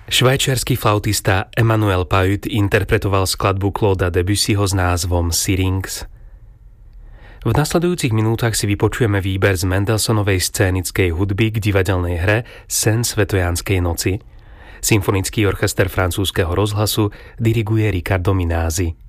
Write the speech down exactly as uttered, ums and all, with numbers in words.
Švajčiarsky flautista Emmanuel Payut interpretoval skladbu Clauda Debussyho s názvom Syrinx. V nasledujúcich minútach si vypočujeme výber z Mendelssohnovej scénickej hudby k divadelnej hre Sen svetojánskej noci. Symfonický orchester francúzskeho rozhlasu diriguje Riccardo Minasi.